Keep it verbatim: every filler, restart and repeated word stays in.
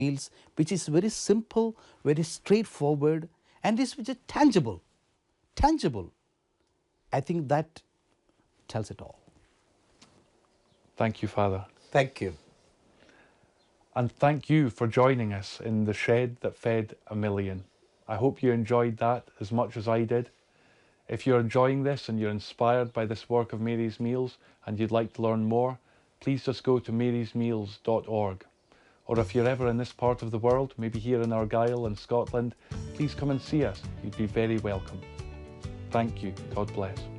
meals, which is very simple, very straightforward, and is which is tangible, tangible. I think that tells it all. Thank you, Father. Thank you. And thank you for joining us in the shed that fed a million. I hope you enjoyed that as much as I did. If you're enjoying this and you're inspired by this work of Mary's Meals and you'd like to learn more, please just go to marys meals dot org. Or if you're ever in this part of the world, maybe here in Argyll in Scotland, please come and see us. You'd be very welcome. Thank you. God bless.